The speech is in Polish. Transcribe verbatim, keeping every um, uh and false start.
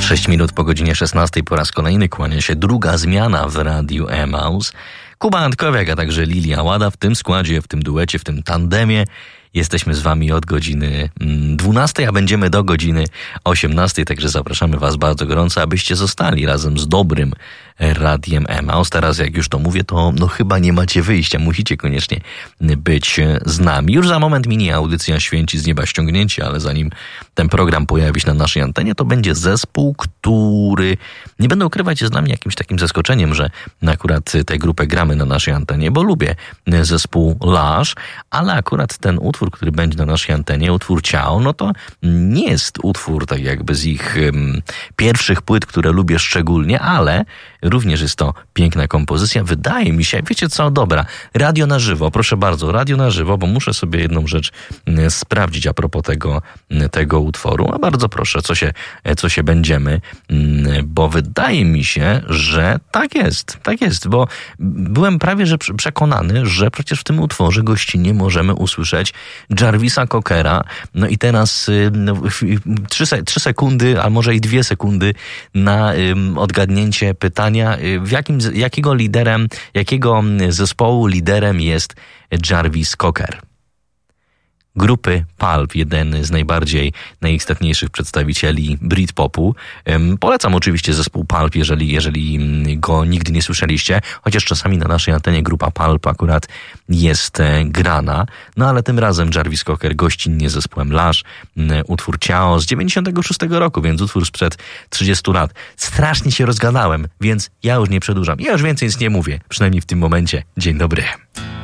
sześć minut po godzinie szesnastej po raz kolejny kłania się druga zmiana w Radiu Emaus. Kuba Antkowiak, a także Lilia Łada w tym składzie, w tym duecie, w tym tandemie. Jesteśmy z wami od godziny dwunastej, a będziemy do godziny osiemnastej, także zapraszamy was bardzo gorąco, abyście zostali razem z dobrym Radiem Emaus. Teraz jak już to mówię, to no chyba nie macie wyjścia, musicie koniecznie być z nami. Już za moment mini audycja Święci z nieba ściągnięci, ale zanim ten program pojawi się na naszej antenie, to będzie zespół, który, nie będę ukrywać, jest dla mnie jakimś takim zaskoczeniem, że akurat tę grupę gramy na naszej antenie, bo lubię zespół Lush, ale akurat ten utwór, który będzie na naszej antenie, utwór Ciao, no to nie jest utwór tak jakby z ich um, pierwszych płyt, które lubię szczególnie, ale również jest to piękna kompozycja. Wydaje mi się, wiecie co, dobra, radio na żywo, proszę bardzo, radio na żywo, bo muszę sobie jedną rzecz m, sprawdzić a propos tego, tego utworu, a bardzo proszę, co się, co się będziemy, m, bo wydaje mi się, że tak jest, tak jest, bo byłem prawie że przekonany, że przecież w tym utworze gościnnie możemy usłyszeć Jarvisa Cockera, no i teraz no, trzy, trzy sekundy, a może i dwie sekundy na um, odgadnięcie pytania, w jakim, jakiego liderem, jakiego zespołu liderem jest Jarvis Cocker. Grupy Pulp, jeden z najbardziej, najistotniejszych przedstawicieli Britpopu. Polecam oczywiście zespół Pulp, jeżeli, jeżeli go nigdy nie słyszeliście, chociaż czasami na naszej antenie grupa Pulp akurat jest grana. No ale tym razem Jarvis Cocker gościnnie z zespołem Lush, utwór Ciao z dziewięćdziesiątego szóstego roku, więc utwór sprzed trzydziestu lat. Strasznie się rozgadałem, więc ja już nie przedłużam. Ja już więcej nic nie mówię, przynajmniej w tym momencie. Dzień dobry.